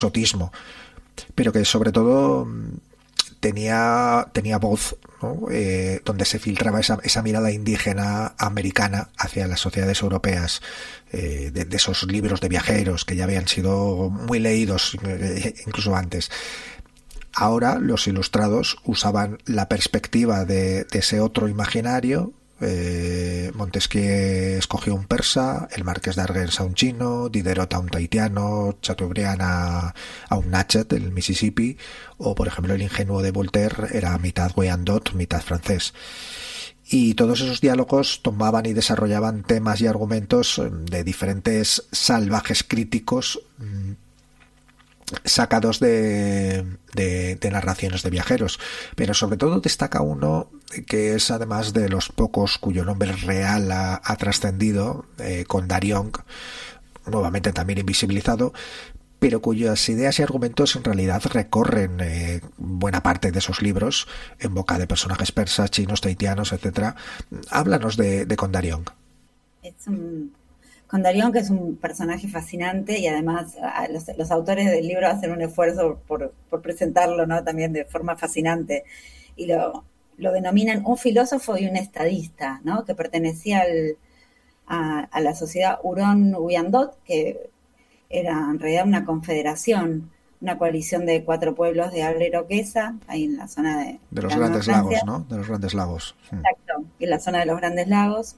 exotismo, pero que sobre todo tenía voz, ¿no? Donde se filtraba esa mirada indígena americana hacia las sociedades europeas, de esos libros de viajeros que ya habían sido muy leídos incluso antes. Ahora los ilustrados usaban la perspectiva de ese otro imaginario. Montesquieu escogió un persa, el marqués d'Argens a un chino, Diderot a un tahitiano, Chateaubriand a un Natchez del Mississippi, o por ejemplo el ingenuo de Voltaire era mitad Wyandot, mitad francés. Y todos esos diálogos tomaban y desarrollaban temas y argumentos de diferentes salvajes críticos sacados de narraciones de viajeros, pero sobre todo destaca uno que es además de los pocos cuyo nombre real ha trascendido, Condariong, nuevamente también invisibilizado, pero cuyas ideas y argumentos en realidad recorren buena parte de esos libros en boca de personajes persas, chinos, tahitianos, etcétera. Háblanos de Condariong. Condariong, que es un personaje fascinante, y además los autores del libro hacen un esfuerzo por presentarlo, ¿no?, también de forma fascinante, y lo denominan un filósofo y un estadista, ¿no?, que pertenecía a la sociedad Huron-Wyandot, que era en realidad una confederación, una coalición de 4 pueblos de habla iroquesa, ahí en la zona de los Grandes Lagos, ¿no? De los Grandes Lagos. Exacto, en la zona de los Grandes Lagos,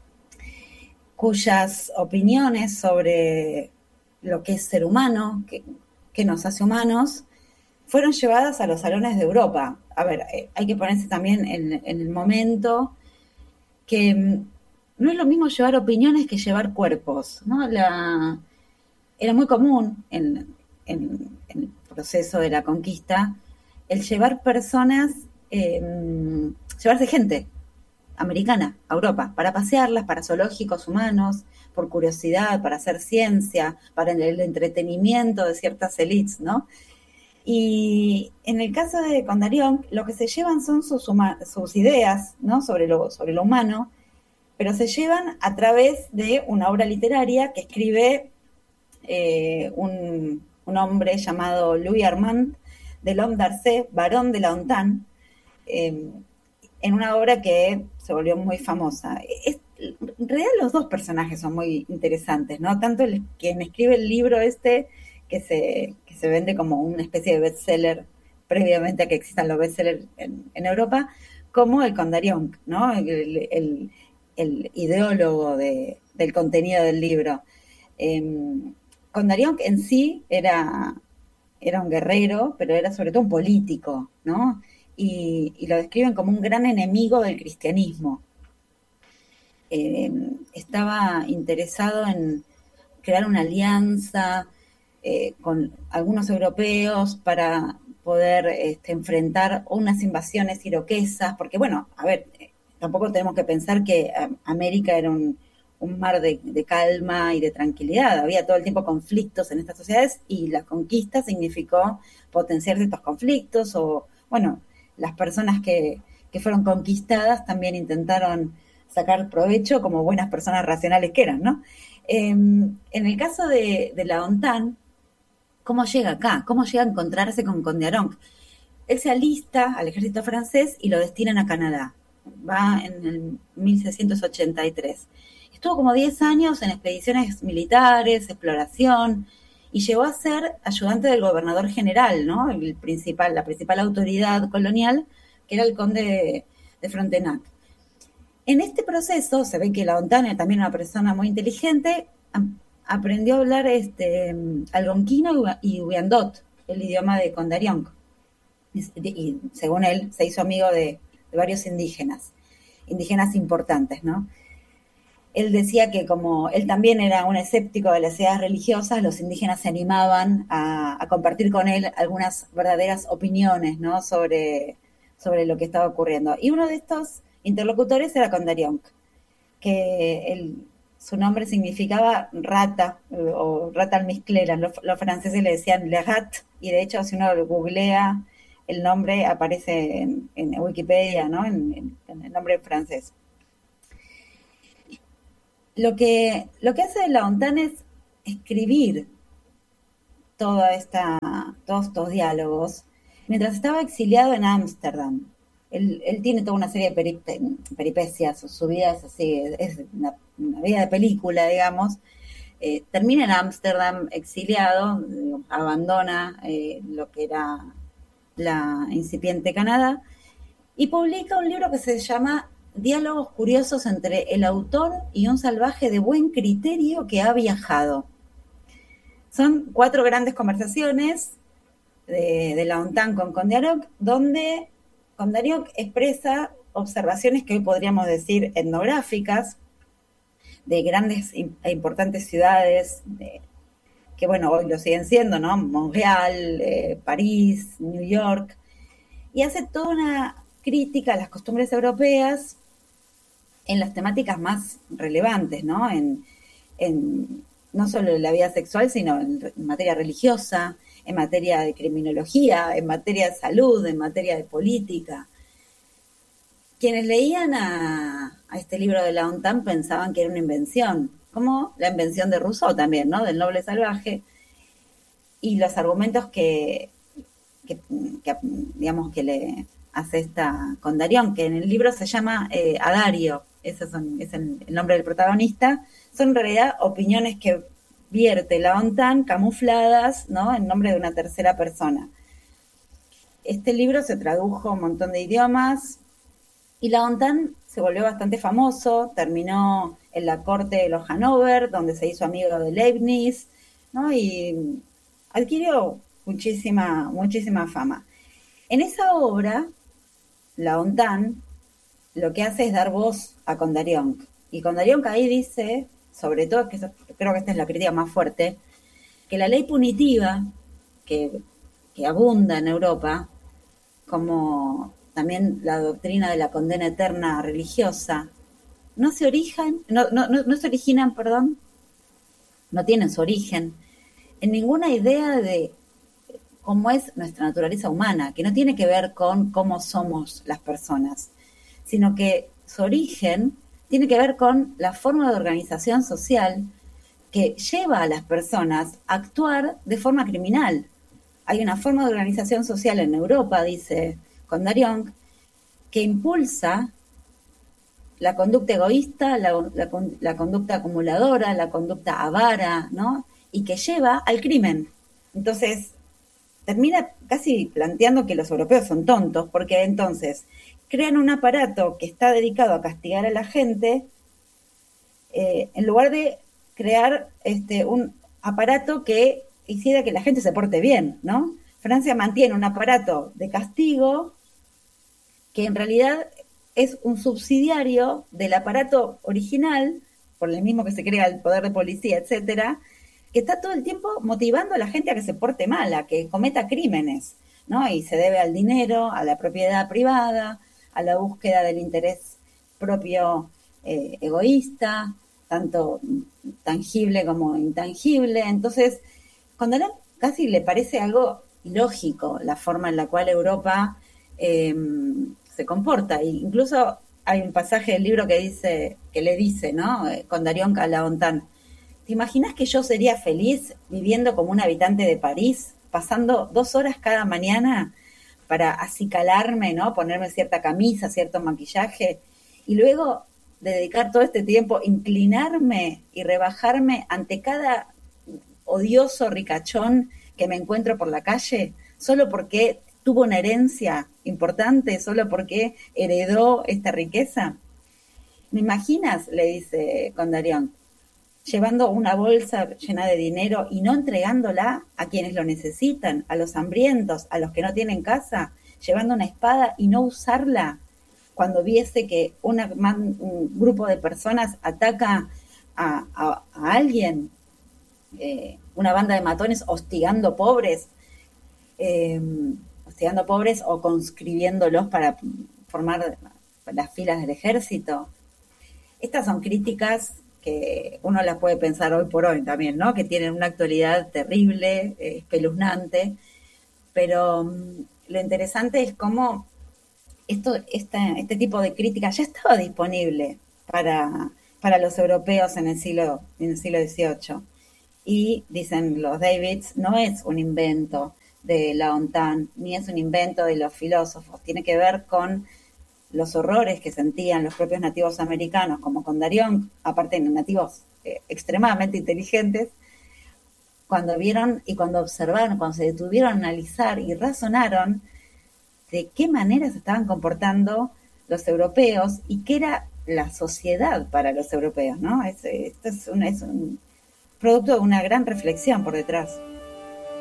cuyas opiniones sobre lo que es ser humano, que nos hace humanos, fueron llevadas a los salones de Europa. A ver, hay que ponerse también en el momento que no es lo mismo llevar opiniones que llevar cuerpos, ¿no? Era muy común en el proceso de la conquista el llevar personas, llevarse gente americana a Europa, para pasearlas, para zoológicos humanos, por curiosidad, para hacer ciencia, para el entretenimiento de ciertas élites, ¿no? Y en el caso de Condariong, lo que se llevan son sus ideas, ¿no?, sobre lo humano, pero se llevan a través de una obra literaria que escribe un hombre llamado Louis Armand de L'Homme d'Arcé, barón de la Hontan, en una obra que se volvió muy famosa. En realidad los dos personajes son muy interesantes, ¿no? Tanto quien escribe el libro que se vende como una especie de bestseller previamente a que existan los bestsellers en Europa, como el Condariong, ¿no? El ideólogo del contenido del libro. Condariong en sí era un guerrero, pero era sobre todo un político, ¿no? Y lo describen como un gran enemigo del cristianismo. Estaba interesado en crear una alianza con algunos europeos para poder enfrentar unas invasiones iroquesas, porque bueno, a ver, tampoco tenemos que pensar que América era un mar de calma y de tranquilidad. Había todo el tiempo conflictos en estas sociedades y la conquista significó potenciar ciertos conflictos o, bueno, las personas que fueron conquistadas también intentaron sacar provecho como buenas personas racionales que eran, ¿no? En el caso de la Hontan, ¿cómo llega acá? ¿Cómo llega a encontrarse con Condariong? Él se alista al ejército francés y lo destinan a Canadá. Va en el 1683. Estuvo como 10 años en expediciones militares, exploración, y llegó a ser ayudante del gobernador general, ¿no? La principal autoridad colonial, que era el conde de Frontenac. En este proceso se ve que la Hontan, también una persona muy inteligente, aprendió a hablar algonquino y Wyandot, el idioma de Condariong. Y según él, se hizo amigo de varios indígenas importantes, ¿no? Él decía que como él también era un escéptico de las ideas religiosas, los indígenas se animaban a compartir con él algunas verdaderas opiniones, ¿no?, sobre lo que estaba ocurriendo. Y uno de estos interlocutores era Condariong, que su nombre significaba rata, o rata almizclera. Los franceses le decían le rat, y de hecho si uno googlea el nombre aparece en Wikipedia, ¿no?, en el nombre francés. Lo que hace la Hontan es escribir todos estos diálogos mientras estaba exiliado en Ámsterdam. Él tiene toda una serie de peripecias, su vida es así, es una vida de película, digamos. Termina en Ámsterdam exiliado, abandona lo que era la incipiente Canadá y publica un libro que se llama Diálogos curiosos entre el autor y un salvaje de buen criterio que ha viajado. Son 4 grandes conversaciones de Laontan con Condorioc, donde Condorioc expresa observaciones que hoy podríamos decir etnográficas de grandes e importantes ciudades, que bueno, hoy lo siguen siendo, ¿no? Montreal, París, New York, y hace toda una crítica a las costumbres europeas en las temáticas más relevantes, ¿no? No solo en la vida sexual, sino en materia religiosa, en materia de criminología, en materia de salud, en materia de política. Quienes leían a este libro de Laontan pensaban que era una invención, como la invención de Rousseau también, ¿no? Del noble salvaje, y los argumentos que digamos que le hace esta Condarion, que en el libro se llama Adario, es el nombre del protagonista, son en realidad opiniones que vierte Laontan camufladas, ¿no? En nombre de una tercera persona. Este libro se tradujo a un montón de idiomas y Laontan se volvió bastante famoso, terminó en la corte de los Hannover, donde se hizo amigo de Leibniz, ¿no? Y adquirió muchísima fama. En esa obra, Laontan lo que hace es dar voz a Condorioc. Y Condorioc ahí dice, sobre todo, que creo que esta es la crítica más fuerte, que la ley punitiva que abunda en Europa, como también la doctrina de la condena eterna religiosa, no tienen su origen en ninguna idea de cómo es nuestra naturaleza humana, que no tiene que ver con cómo somos las personas, sino que su origen tiene que ver con la forma de organización social que lleva a las personas a actuar de forma criminal. Hay una forma de organización social en Europa, dice Condorioc, que impulsa la conducta egoísta, la conducta acumuladora, la conducta avara, ¿no? Y que lleva al crimen. Entonces, termina casi planteando que los europeos son tontos, porque entonces crean un aparato que está dedicado a castigar a la gente, en lugar de crear un aparato que hiciera que la gente se porte bien, ¿no? Francia mantiene un aparato de castigo que en realidad es un subsidiario del aparato original, por el mismo que se crea el poder de policía, etcétera, que está todo el tiempo motivando a la gente a que se porte mal, a que cometa crímenes, ¿no? Y se debe al dinero, a la propiedad privada, a la búsqueda del interés propio egoísta, tanto tangible como intangible. Entonces, cuando casi le parece algo ilógico la forma en la cual Europa se comporta. E incluso hay un pasaje del libro que le dice, ¿no? Condorioc a Laontan: ¿te imaginas que yo sería feliz viviendo como un habitante de París, pasando 2 horas cada mañana para acicalarme, ¿no? Ponerme cierta camisa, cierto maquillaje, y luego dedicar todo este tiempo, inclinarme y rebajarme ante cada odioso ricachón que me encuentro por la calle, solo porque tuvo una herencia importante, solo porque heredó esta riqueza? ¿Me imaginas?, le dice Condorioc, llevando una bolsa llena de dinero y no entregándola a quienes lo necesitan, a los hambrientos, a los que no tienen casa, llevando una espada y no usarla cuando viese que un grupo de personas ataca a alguien, una banda de matones hostigando pobres o conscribiéndolos para formar las filas del ejército. Estas son críticas que uno las puede pensar hoy por hoy también, ¿no? Que tienen una actualidad terrible, espeluznante, pero lo interesante es cómo este tipo de crítica ya estaba disponible para los europeos en el siglo XVIII. y dicen los Davids, no es un invento de la OTAN, ni es un invento de los filósofos, tiene que ver con los horrores que sentían los propios nativos americanos, como con Darión, aparte de nativos extremadamente inteligentes, cuando vieron y cuando observaron, cuando se detuvieron a analizar y razonaron de qué manera se estaban comportando los europeos y qué era la sociedad para los europeos, ¿no? Esto es un producto de una gran reflexión por detrás.